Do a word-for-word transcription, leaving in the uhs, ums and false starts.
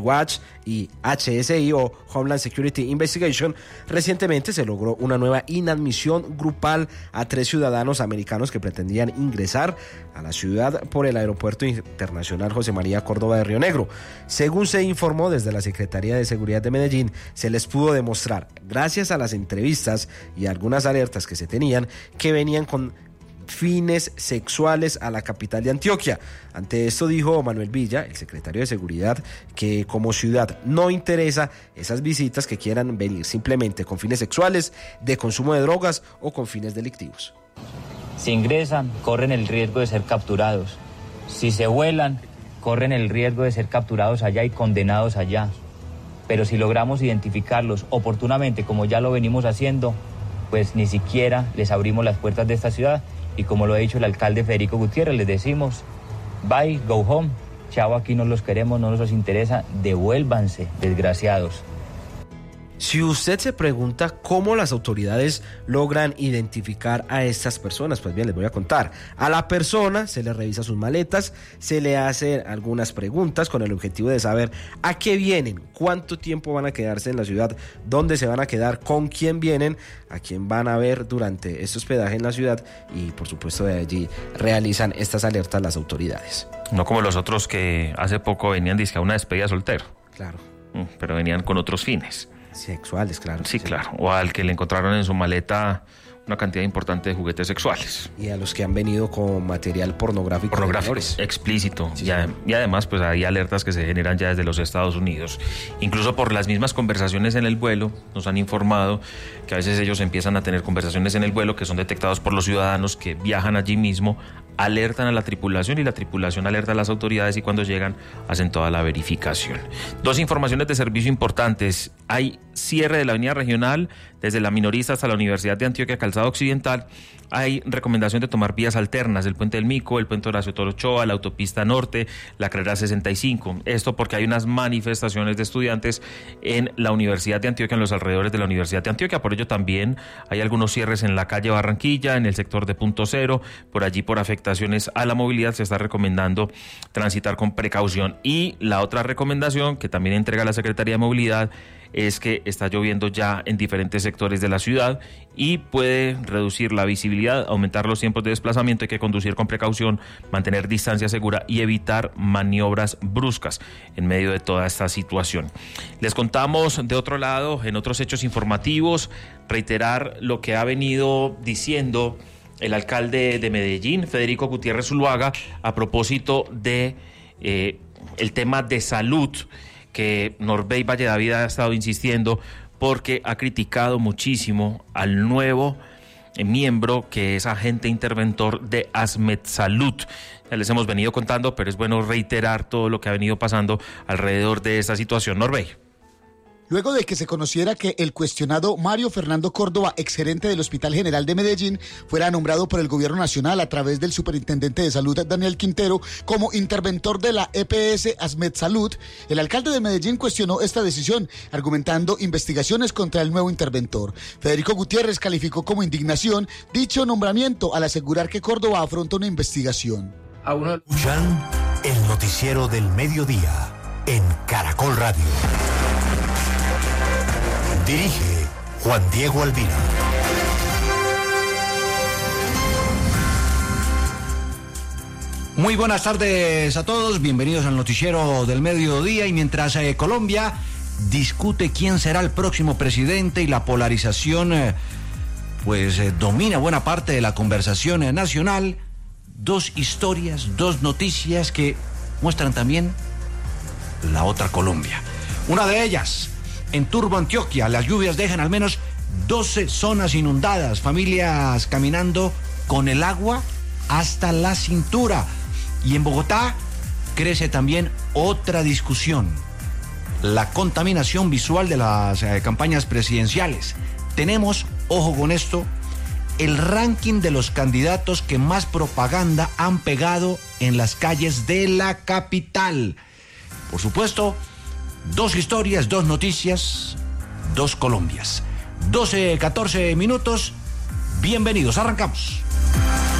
Watch y H S I o Homeland Security Investigation, recientemente se logró una nueva inadmisión grupal a tres ciudadanos americanos que pretendían ingresar a la ciudad por el Aeropuerto Internacional José María Córdoba de Río Negro. Según se informó desde la Secretaría de Seguridad de Medellín, se les pudo demostrar, gracias a las entrevistas y algunas alertas que se tenían, que venían con fines sexuales a la capital de Antioquia. Ante esto dijo Manuel Villa, el secretario de Seguridad, que como ciudad no interesa esas visitas que quieran venir simplemente con fines sexuales, de consumo de drogas o con fines delictivos. Si ingresan, corren el riesgo de ser capturados. Si se vuelan, corren el riesgo de ser capturados allá y condenados allá. Pero si logramos identificarlos oportunamente, como ya lo venimos haciendo, pues ni siquiera les abrimos las puertas de esta ciudad. Y como lo ha dicho el alcalde Federico Gutiérrez, les decimos, bye, go home, chao, aquí no los queremos, no nos interesa, devuélvanse, desgraciados. Si usted se pregunta cómo las autoridades logran identificar a estas personas, pues bien, les voy a contar. A la persona se le revisa sus maletas, se le hace algunas preguntas con el objetivo de saber a qué vienen, cuánto tiempo van a quedarse en la ciudad, dónde se van a quedar, con quién vienen, a quién van a ver durante este hospedaje en la ciudad y por supuesto de allí realizan estas alertas las autoridades. No como los otros que hace poco venían dizque a una despedida soltero. Claro. Pero venían con otros fines. Sexuales, claro. Sí, sí, claro. O al que le encontraron en su maleta una cantidad importante de juguetes sexuales. Y a los que han venido con material pornográfico. Pornográfico, explícito. Sí, y, a, y además, pues hay alertas que se generan ya desde los Estados Unidos. Incluso por las mismas conversaciones en el vuelo, nos han informado que a veces ellos empiezan a tener conversaciones en el vuelo que son detectados por los ciudadanos que viajan allí mismo, alertan a la tripulación y la tripulación alerta a las autoridades y cuando llegan hacen toda la verificación. Dos informaciones de servicio importantes. Hay cierre de la avenida regional desde la Minorista hasta la Universidad de Antioquia, Calzada Occidental. Hay recomendación de tomar vías alternas, el Puente del Mico, el Puente Horacio Toro Ochoa, la Autopista Norte, la Carrera sesenta y cinco. Esto porque hay unas manifestaciones de estudiantes en la Universidad de Antioquia, en los alrededores de la Universidad de Antioquia. Por ello también hay algunos cierres en la calle Barranquilla, en el sector de Punto Cero. Por allí, por afectaciones a la movilidad, se está recomendando transitar con precaución. Y la otra recomendación que también entrega la Secretaría de Movilidad es que está lloviendo ya en diferentes sectores de la ciudad y puede reducir la visibilidad, aumentar los tiempos de desplazamiento. Hay que conducir con precaución, mantener distancia segura y evitar maniobras bruscas en medio de toda esta situación. Les contamos de otro lado, en otros hechos informativos, reiterar lo que ha venido diciendo el alcalde de Medellín, Federico Gutiérrez Zuluaga, a propósito de eh, el tema de salud, que Norbey Valledavid ha estado insistiendo porque ha criticado muchísimo al nuevo miembro que es agente interventor de ASMEDSalud. Ya les hemos venido contando, pero es bueno reiterar todo lo que ha venido pasando alrededor de esta situación. Norbey. Luego de que se conociera que el cuestionado Mario Fernando Córdoba, exgerente del Hospital General de Medellín, fuera nombrado por el Gobierno Nacional a través del Superintendente de Salud Daniel Quintero como interventor de la E P S ASMEDSalud, el alcalde de Medellín cuestionó esta decisión, argumentando investigaciones contra el nuevo interventor. Federico Gutiérrez calificó como indignación dicho nombramiento al asegurar que Córdoba afronta una investigación. A uno... Escuchan el noticiero del mediodía en Caracol Radio. Dirige Juan Diego Albina. Muy buenas tardes a todos, bienvenidos al noticiero del mediodía. Y mientras eh, Colombia discute quién será el próximo presidente y la polarización eh, pues eh, domina buena parte de la conversación eh, nacional, dos historias, dos noticias que muestran también la otra Colombia. Una de ellas, en Turbo, Antioquia, las lluvias dejan al menos doce zonas inundadas, familias caminando con el agua hasta la cintura. Y en Bogotá crece también otra discusión, la contaminación visual de las eh, campañas presidenciales. Tenemos, ojo con esto, el ranking de los candidatos que más propaganda han pegado en las calles de la capital. Por supuesto, dos historias, dos noticias, dos Colombias. doce, catorce minutos, bienvenidos, arrancamos.